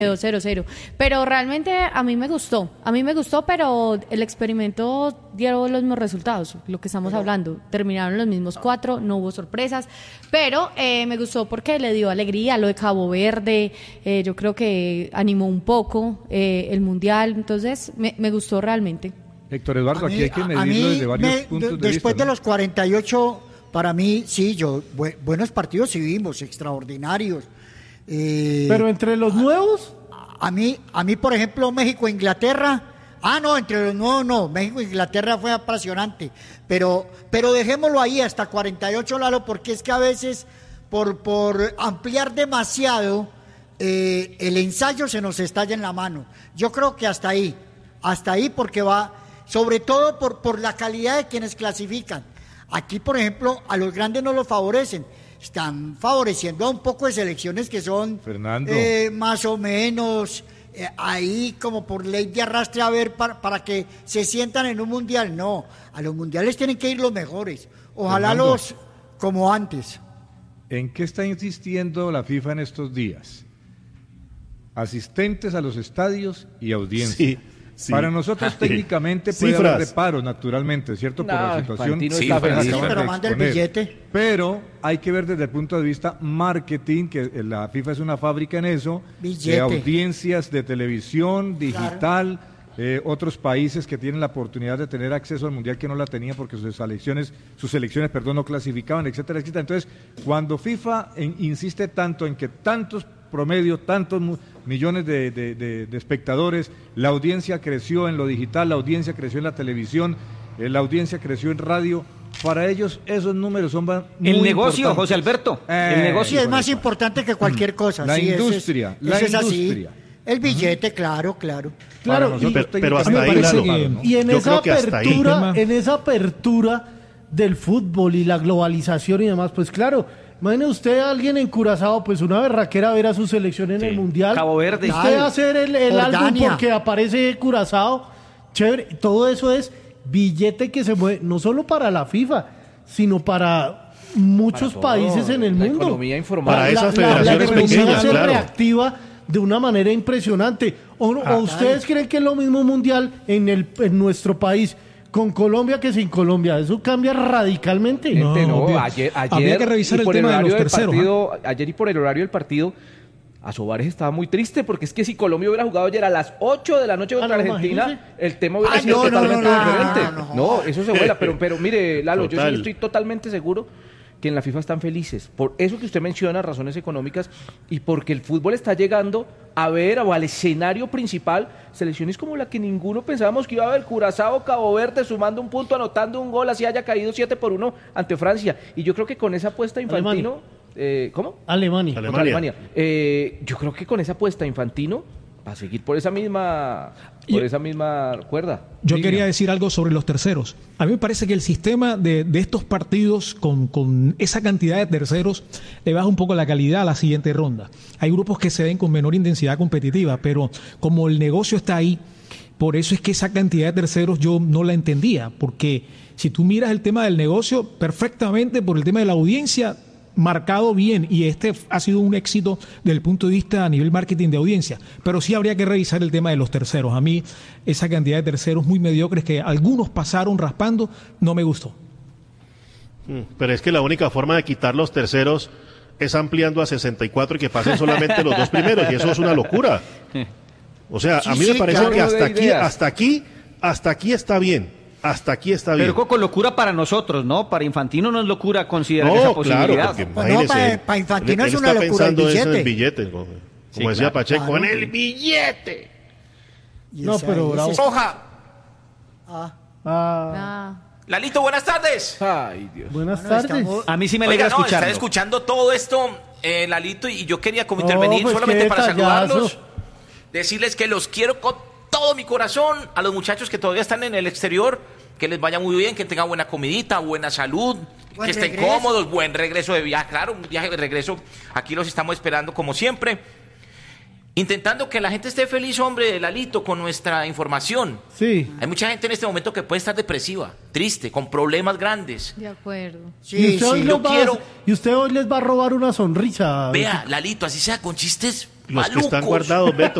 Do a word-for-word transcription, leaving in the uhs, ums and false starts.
Quedó cero cero. Pero realmente a mí me gustó, a mí me gustó, pero el experimento dio los mismos resultados, lo que estamos hablando. Terminaron los mismos cuatro, no hubo sorpresas, pero eh, me gustó porque le dio alegría lo de Cabo Verde, eh, yo creo que animó un poco eh, el Mundial, entonces me, me gustó realmente. Héctor Eduardo, mí, aquí hay que medirlo mí desde varios me, puntos de, de vista. Después de ¿no? los cuarenta y ocho, para mí, sí, yo bu- buenos partidos sí vimos, extraordinarios. Eh, Pero entre los nuevos... A mí, a mí, por ejemplo, México-Inglaterra. Ah, no, entre los nuevos no. México-Inglaterra fue apasionante. Pero, pero dejémoslo ahí hasta cuarenta y ocho, Lalo, porque es que a veces, por, por ampliar demasiado, eh, el ensayo se nos estalla en la mano. Yo creo que hasta ahí. Hasta ahí, porque va, sobre todo por, por la calidad de quienes clasifican. Aquí, por ejemplo, a los grandes no los favorecen. Están favoreciendo a un poco de selecciones que son Fernando. Eh, más o menos eh, ahí como por ley de arrastre a ver para, para que se sientan en un mundial. No, a los mundiales tienen que ir los mejores. Ojalá Fernando, los como antes. ¿En qué está insistiendo la FIFA en estos días? Asistentes a los estadios y audiencia. Sí. Sí. Para nosotros técnicamente puede Cifras. haber reparos, naturalmente, ¿cierto? Por No, la situación Infantino sí, está pero feliz. acabas Pero de manda el exponer. billete. Pero hay que ver desde el punto de vista marketing, que la FIFA es una fábrica en eso, Billete. de audiencias de televisión, digital, eh, otros países que tienen la oportunidad de tener acceso al Mundial que no la tenían porque sus selecciones, sus selecciones, perdón, no clasificaban, etcétera, etcétera. Entonces, cuando FIFA en- insiste tanto en que tantos promedio, tantos mu- millones de, de, de, de espectadores, la audiencia creció en lo digital, la audiencia creció en la televisión, eh, la audiencia creció en radio, para ellos esos números son ba- muy El negocio, importantes. José Alberto, Eh, el negocio. Sí, es más importante que cualquier cosa. La sí, eso es- industria, la eso es así. industria. El billete, claro, claro. Para Claro, nosotros y- Pero, pero hasta técnicamente ahí, es Lalo. claro, ¿no? Y en Yo esa creo que hasta ahí. apertura, en esa apertura del fútbol y la globalización y demás, pues claro, imagine usted a alguien en Curazao, pues una berraquera ver a su selección en el Mundial. Cabo Verde. Usted Claro. hacer el, el álbum Jordania. porque aparece Curazao, chévere. Todo eso es billete que se mueve, no solo para la FIFA, sino para muchos Para todo, países en el la mundo. economía informal. Para esas la, la federaciones economía pequeñas, se claro. reactiva de una manera impresionante. ¿O, o ustedes creen que es lo mismo mundial en, el, en nuestro país con Colombia que sin Colombia? Eso cambia radicalmente. Gente, no, obvio. ayer, ayer Habría que revisar y el por tema de horario los del terceros, partido, ayer y por el horario del partido, a Sobares estaba muy triste porque es que si Colombia hubiera jugado ayer a las ocho de la noche contra Ah, no, Argentina, imagínese. el tema hubiera Ay, sido no, no, totalmente no, no, diferente. no, no, No, no. eso se vuela, pero, pero mire, Lalo, yo Total. sí estoy totalmente seguro que en la FIFA están felices. Por eso que usted menciona, razones económicas, y porque el fútbol está llegando a ver o al escenario principal selecciones como la que ninguno pensábamos que iba a haber, Curazao, Cabo Verde, sumando un punto, anotando un gol, así haya caído siete por uno ante Francia. Y yo creo que con esa apuesta Infantino... Eh, ¿Cómo? Alemania. Ale- Contra Alemania. Alemania. Eh, yo creo que con esa apuesta Infantino va a seguir por esa misma por Yo- esa misma cuerda. Yo Diga. quería decir algo sobre los terceros. A mí me parece que el sistema de, de estos partidos con, con esa cantidad de terceros le baja un poco la calidad a la siguiente ronda. Hay grupos que se ven con menor intensidad competitiva, pero como el negocio está ahí, por eso es que esa cantidad de terceros yo no la entendía, porque si tú miras el tema del negocio, perfectamente por el tema de la audiencia, marcado bien, y este ha sido un éxito desde el punto de vista a nivel marketing de audiencia, pero sí habría que revisar el tema de los terceros. A mí esa cantidad de terceros muy mediocres que algunos pasaron raspando no me gustó. Mm, Pero es que la única forma de quitar los terceros es ampliando a sesenta y cuatro y que pasen solamente los dos primeros, y eso es una locura. O sea, Sí, a mí sí, me parece claro. que hasta De aquí, ideas. hasta aquí, hasta aquí está bien. Hasta aquí está bien. Pero con locura para nosotros, ¿no? Para Infantino no es locura considerar esa No, claro, posibilidad. porque Pues no, imagínese, pa- pa Infantino él- es él una está locura el pensando eso en billete. billetes, como, como Sí, decía claro. Pacheco, Claro. en el billete. Y No, esa- pero ese bravo. es- Roja. Ah, Ah, Ah. Lalito, buenas tardes. Ay, Dios. buenas bueno, tardes. estamos- A mí sí me Oiga, alegra no, escucharlo. están escuchando todo esto, eh, Lalito, y yo quería como No, intervenir pues, solamente qué para detallazo. saludarlos, decirles que los quiero con todo mi corazón, a los muchachos que todavía están en el exterior, que les vaya muy bien, que tengan buena comidita, buena salud, Buen que estén regreso. cómodos, buen regreso de viaje, claro, un viaje de regreso, aquí los estamos esperando como siempre, intentando que la gente esté feliz, hombre, Lalito, con nuestra información. Sí. Hay mucha gente en este momento que puede estar depresiva, triste, con problemas grandes. De acuerdo. y, Sí, usted hoy sí, les yo va a- quiero- y usted hoy les va a robar una sonrisa. Vea, Lalito, así sea con chistes Los que están guardados, Beto.